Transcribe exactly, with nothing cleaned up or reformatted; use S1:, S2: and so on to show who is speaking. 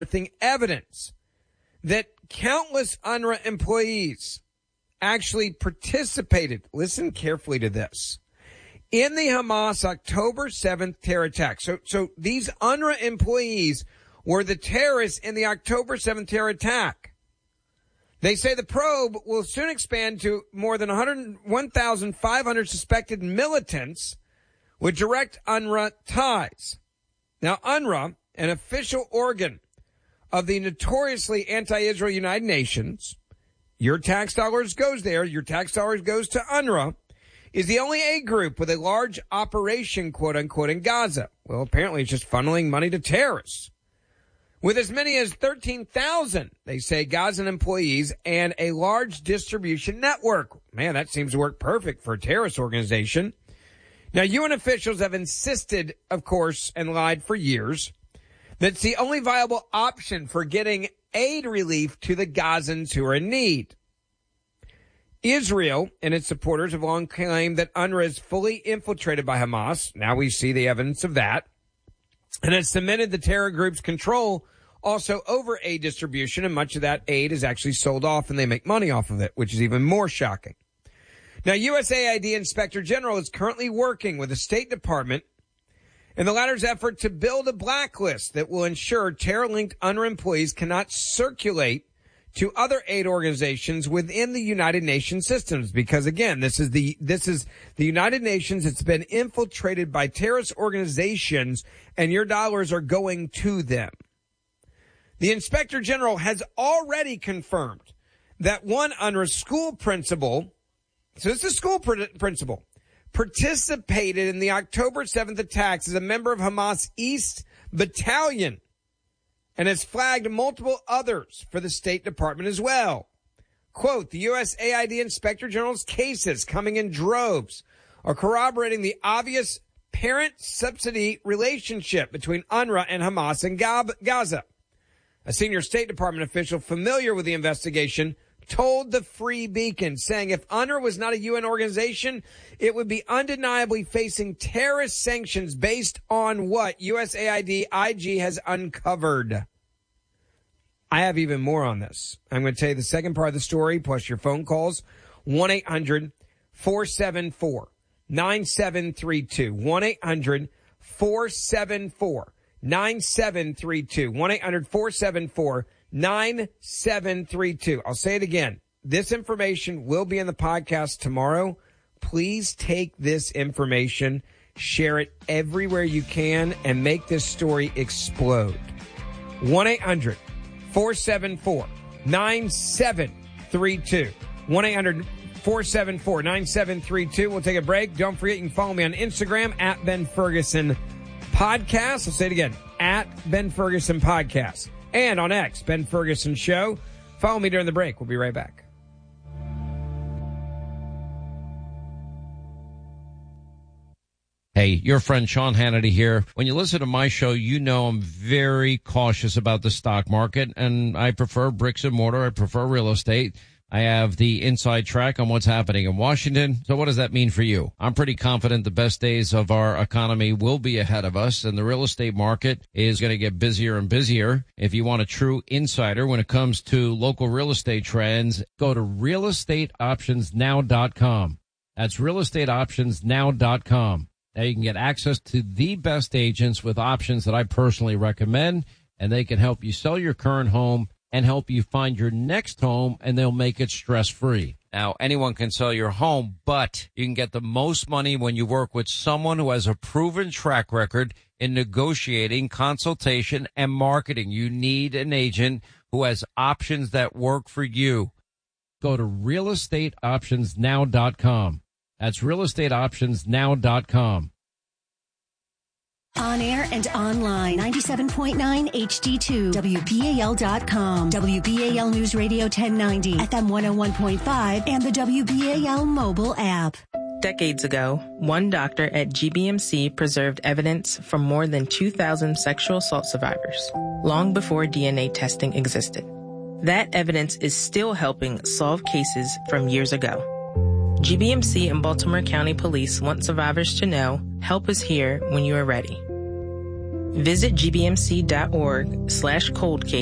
S1: evidence that countless UNRWA employees actually participated, listen carefully to this, in the Hamas October seventh terror attack. So, so these UNRWA employees were the terrorists in the October seventh terror attack. They say the probe will soon expand to more than one thousand five hundred suspected militants with direct UNRWA ties. Now, UNRWA, an official organ of the notoriously anti-Israel United Nations, your tax dollars goes there, your tax dollars goes to UNRWA, is the only aid group with a large operation, quote unquote, in Gaza. Well, apparently it's just funneling money to terrorists. With as many as thirteen thousand, they say, Gazan employees and a large distribution network. Man, that seems to work perfect for a terrorist organization. Now, U N officials have insisted, of course, and lied for years, that it's the only viable option for getting aid relief to the Gazans who are in need. Israel and its supporters have long claimed that UNRWA is fully infiltrated by Hamas. Now we see the evidence of that. And has cemented the terror group's control also over aid distribution, and much of that aid is actually sold off and they make money off of it, which is even more shocking. Now, U S A I D Inspector General is currently working with the State Department in the latter's effort to build a blacklist that will ensure terror-linked UNRWA employees cannot circulate to other aid organizations within the United Nations systems. Because again, this is the, this is the United Nations. It's been infiltrated by terrorist organizations and your dollars are going to them. The Inspector General has already confirmed that one UNRWA school principal, so this is a school pr- principal, participated in the October seventh attacks as a member of Hamas East Battalion and has flagged multiple others for the State Department as well. Quote, the U S A I D Inspector General's cases coming in droves are corroborating the obvious parent-subsidy relationship between UNRWA and Hamas in Gaza. A senior State Department official familiar with the investigation told the Free Beacon, saying if UNRWA was not a U N organization, it would be undeniably facing terrorist sanctions based on what U S A I D I G has uncovered. I have even more on this. I'm going to tell you the second part of the story, plus your phone calls. one eight hundred four seven four nine seven three two. one eight hundred four seven four nine seven three two. one eight hundred four seven four nine seven three two. I'll say it again. This information will be in the podcast tomorrow. Please take this information, share it everywhere you can, and make this story explode. one eight hundred four seven four nine seven three two. one eight hundred four seven four nine seven three two. We'll take a break. Don't forget, you can follow me on Instagram at Ben Ferguson Podcast. I'll say it again, at Ben Ferguson Podcast. And on X, Ben Ferguson Show. Follow me during the break. We'll be right back.
S2: Hey, your friend Sean Hannity here. When you listen to my show, you know I'm very cautious about the stock market, and I prefer bricks and mortar. I prefer real estate. I have the inside track on what's happening in Washington. So what does that mean for you? I'm pretty confident the best days of our economy will be ahead of us, and the real estate market is going to get busier and busier. If you want a true insider when it comes to local real estate trends, go to real estate options now dot com. That's real estate options now dot com. Now you can get access to the best agents with options that I personally recommend, and they can help you sell your current home and help you find your next home, and they'll make it stress-free. Now, anyone can sell your home, but you can get the most money when you work with someone who has a proven track record in negotiating, consultation, and marketing. You need an agent who has options that work for you. Go to real estate options now dot com. That's real estate options now dot com.
S3: On air and online, ninety-seven point nine H D two, W B A L dot com, W B A L News Radio ten ninety, F M one oh one point five, and the W B A L mobile app.
S4: Decades ago, one doctor at G B M C preserved evidence from more than two thousand sexual assault survivors, long before D N A testing existed. That evidence is still helping solve cases from years ago. G B M C and Baltimore County Police want survivors to know, help is here when you are ready. Visit gbmc.org slash cold case